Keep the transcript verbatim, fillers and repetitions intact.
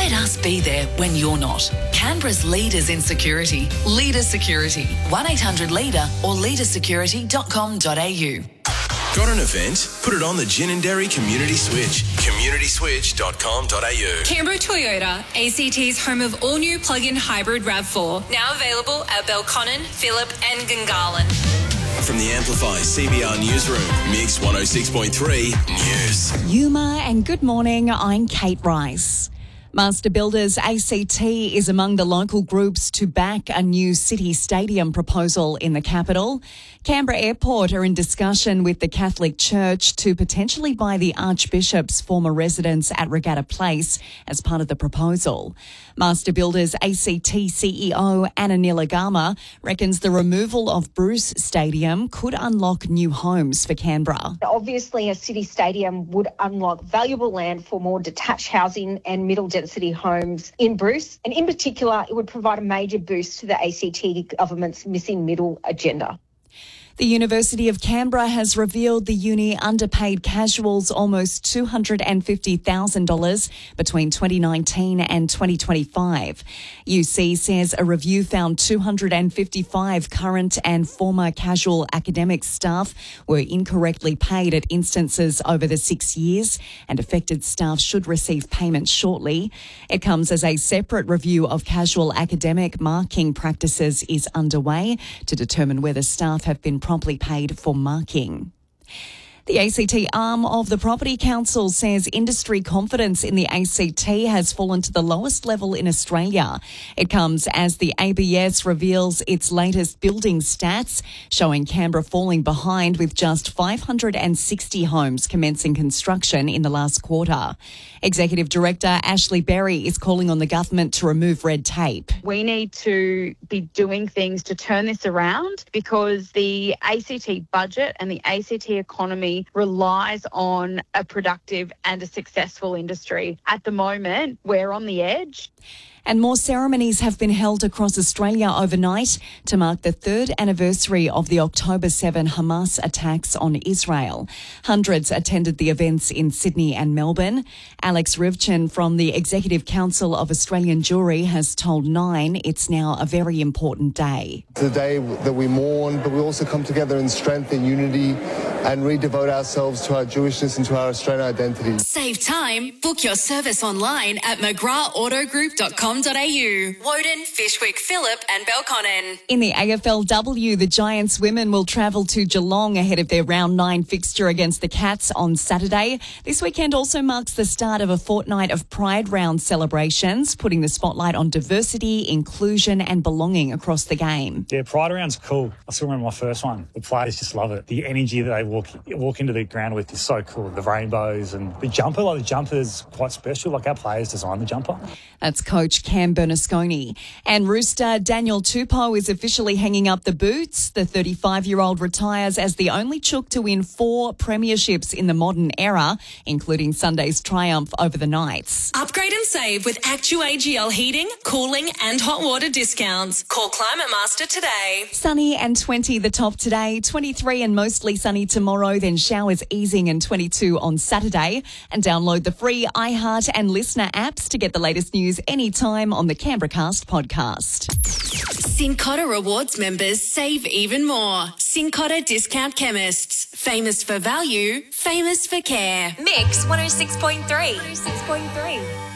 Let us be there when you're not. Canberra's leaders in security. Leader Security. one eight hundred leader or leader security dot com dot a u. Got an event? Put it on the Gin and Dairy Community Switch. community switch dot com dot a u. Canberra Toyota, A C T's home of all-new plug-in hybrid RAV four. Now available at Belconnen, Phillip and Gungahlin. From the Amplify C B R Newsroom, Mix one oh six point three News. Yuma and good morning, I'm Kate Rice. Master Builders A C T is among the local groups to back a new city stadium proposal in the capital. Canberra Airport are in discussion with the Catholic Church to potentially buy the Archbishop's former residence at Regatta Place as part of the proposal. Master Builders A C T C E O Anna Nilagama reckons the removal of Bruce Stadium could unlock new homes for Canberra. Obviously, a city stadium would unlock valuable land for more detached housing and middle density homes in Bruce. And in particular, it would provide a major boost to the A C T government's missing middle agenda. The University of Canberra has revealed the uni underpaid casuals almost two hundred fifty thousand dollars between twenty nineteen and twenty twenty-five. U C says a review found two hundred fifty-five current and former casual academic staff were incorrectly paid at instances over the six years, and affected staff should receive payment shortly. It comes as a separate review of casual academic marking practices is underway to determine whether staff have been promptly paid for marking. The A C T arm of the Property Council says industry confidence in the A C T has fallen to the lowest level in Australia. It comes as the A B S reveals its latest building stats, showing Canberra falling behind with just five hundred sixty homes commencing construction in the last quarter. Executive Director Ashley Berry is calling on the government to remove red tape. We need to be doing things to turn this around because the A C T budget and the A C T economy relies on a productive and a successful industry. At the moment, we're on the edge. And more ceremonies have been held across Australia overnight to mark the third anniversary of the October seventh Hamas attacks on Israel. Hundreds attended the events in Sydney and Melbourne. Alex Rivchin from the Executive Council of Australian Jewry has told Nine it's now a very important day. It's a day that we mourn, but we also come together in strength and unity and redevote ourselves to our Jewishness and to our Australian identity. Save time. Book your service online at mcgrath auto group dot com dot a u. Woden, Fishwick, Phillip and Belconnen. In the A F L W, the Giants women will travel to Geelong ahead of their round nine fixture against the Cats on Saturday. This weekend also marks the start of a fortnight of Pride Round celebrations, putting the spotlight on diversity, inclusion and belonging across the game. Yeah, Pride Round's cool. I still remember my first one. The players just love it. The energy that they walk walk into the ground with is so cool. The rainbows and the jumper, like the jumper's quite special. Like our players designed the jumper. That's Coach Cam Bernasconi. And Rooster Daniel Tupou is officially hanging up the boots. The thirty-five-year-old retires as the only chook to win four premierships in the modern era, including Sunday's triumph over the Knights. Upgrade and save with Actu A G L heating, cooling and hot water discounts. Call Climate Master today. Sunny and twenty the top today, twenty-three and mostly sunny tomorrow, then showers easing and twenty-two on Saturday. And download the free iHeart and Listener apps to get the latest news anytime on the Canberra Cast podcast. Cincotta Rewards members save even more. Cincotta Discount Chemists. Famous for value, famous for care. Mix one oh six point three. one oh six point three.